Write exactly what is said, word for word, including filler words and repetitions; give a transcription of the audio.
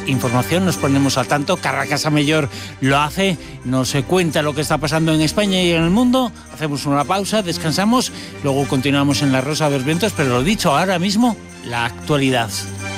información, nos ponemos al tanto. Carracasa Mayor lo hace, nos cuenta lo que está pasando en España y en el mundo. Hacemos una pausa, descansamos, luego continuamos en La Rosa de los Vientos, pero lo dicho, ahora mismo, la actualidad.